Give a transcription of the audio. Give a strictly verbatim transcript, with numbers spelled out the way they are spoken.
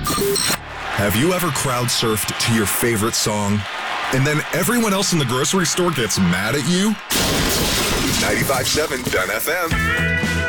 Have you ever crowd surfed to your favorite song, and then everyone else in the grocery store gets mad at you? ninety-five point seven Dun F M.